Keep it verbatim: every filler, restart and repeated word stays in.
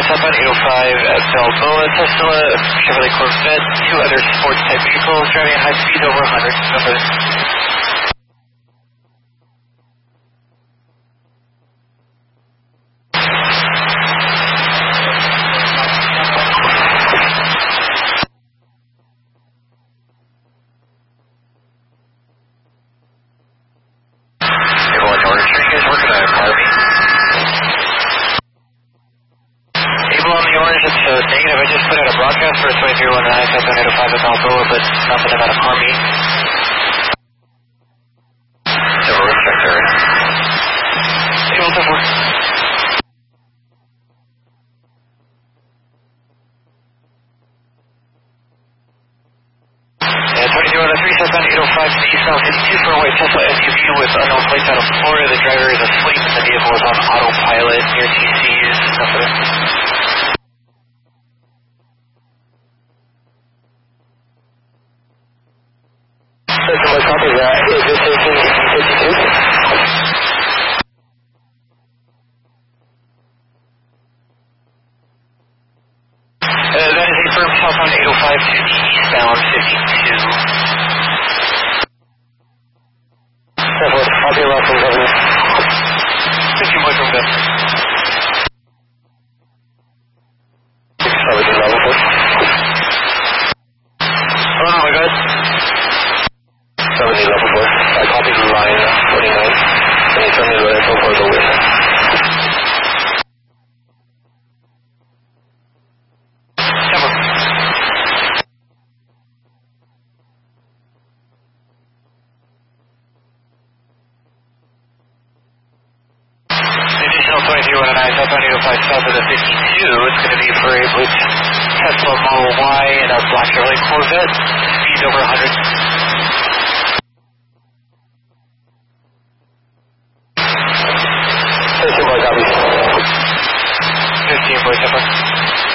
southbound eight oh five at Balboa, Tesla, Chevrolet Corvette, two other sports type vehicles driving at high speed over one hundred. No further. Negative, I just put out a broadcast for twenty-three one nine, southbound eight oh five at Balboa, but nothing about a car meet. So we're check there. Hey, one two four. Yeah, twenty-three one three, southbound eight oh five, eastbound fifty-two for a white Tesla S U V with unknown plates out of Florida. The driver is asleep and the vehicle is on autopilot near T C's. No further. What copy is that? Is this eighteen fifty-two? Uh, that is a firm southbound eight oh five to the eastbound fifty-two. That's what I'll be around from Governor. fifteen boys from Governor. Sorry, level four. Oh no, my God. seventy level four. I copied line forty-nine. Can you tell me the info for the win? Additional twenty-three one nine, southbound eight oh five south of the fifty-two. It's going to be for a blue Tesla Model Y and a black Chevrolet Corvette. Speed over one hundred. fifteen boys, fifteen boys,